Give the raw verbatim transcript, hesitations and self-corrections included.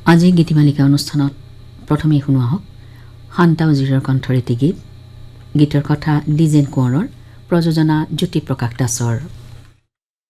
আজি গীতিমালিকা অনুষ্ঠানত প্ৰথমে শুনো আহক শান্তা উজিৰৰ কণ্ঠৰে এটি গীত। গীতৰ কথা দ্বিজেন কোঁৱৰৰ, প্ৰযোজনা জ্যোতি প্ৰকাশ দাসৰ।